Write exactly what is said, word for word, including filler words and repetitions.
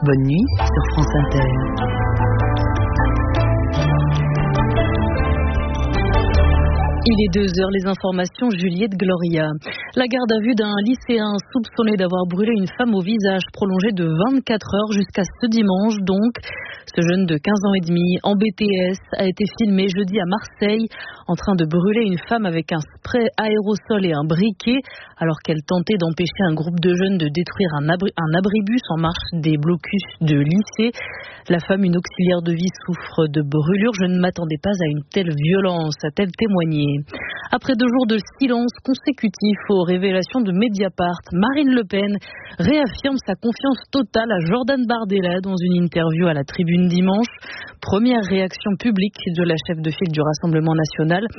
Bonne nuit sur France Inter. Il est deux heures, les informations, Juliette Gloria. La garde à vue d'un lycéen soupçonné d'avoir brûlé une femme au visage prolongée de vingt-quatre heures jusqu'à ce dimanche donc. Ce jeune de quinze ans et demi, en B T S, a été filmé jeudi à Marseille en train de brûler une femme avec un spray aérosol et un briquet alors qu'elle tentait d'empêcher un groupe de jeunes de détruire un, abri- un abribus en marche des blocus de lycée. La femme, une auxiliaire de vie, souffre de brûlures. Je ne m'attendais pas à une telle violence, a-t-elle témoigné. Après deux jours de silence consécutif aux révélations de Mediapart, Marine Le Pen réaffirme sa confiance totale à Jordan Bardella dans une interview à la Tribune dimanche. Première réaction publique de la chef de file du Rassemblement national.